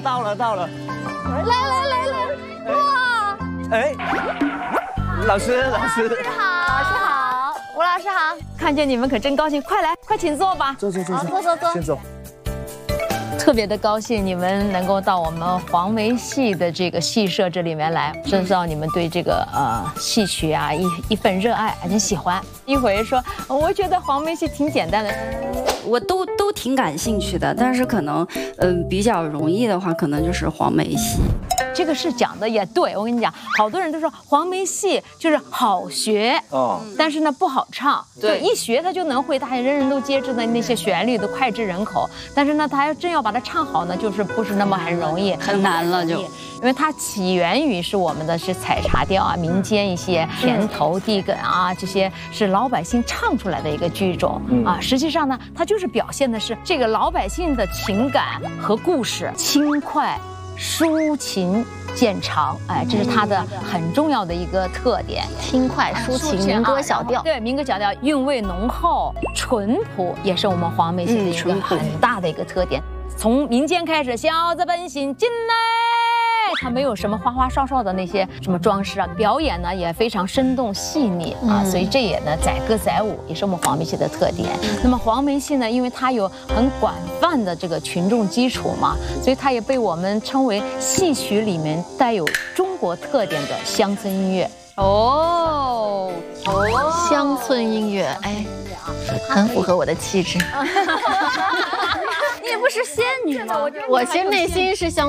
到了，到了！ 来，哇！ 哎，老师， 老师好，吴老师好， 看见你们可真高兴，快来，快请坐吧。 坐，先坐。 特别的高兴，你们能够到我们黄梅戏的这个戏社这里面来，真知道你们对这个戏曲啊一份热爱，很喜欢。一会说，我觉得黄梅戏挺简单的， 我都挺感兴趣的，但是可能比较容易的话，可能就是黄梅戏。 这个是讲的也对，我跟你讲，好多人都说黄梅戏就是好学但是呢不好唱，对，一学他就能会，大家人人都皆知的那些旋律都脍炙人口，但是呢他要真要把它唱好呢，就是不是那么很容易， 很难了就， 因为它起源于是我们的是采茶调啊，民间一些田头地埂啊，这些是老百姓唱出来的一个剧种啊，实际上呢，它就是表现的是这个老百姓的情感和故事，轻快。抒情见长，哎，这是它的很重要的一个特点。 轻快抒情，民歌小调， 对，民歌小调，韵味浓厚，淳朴，也是我们黄梅戏的一个很大的一个特点。从民间开始，小子本心进来。它没有什么花花哨哨的那些什么装饰啊，表演呢也非常生动细腻啊，所以这也呢载歌载舞，也是我们黄梅戏的特点。那么黄梅戏呢，因为它有很广泛的这个群众基础嘛，所以它也被我们称为戏曲里面带有中国特点的乡村音乐。 乡村音乐，哎，很符合我的气质。你也不是仙女吗？我其实内心是乡。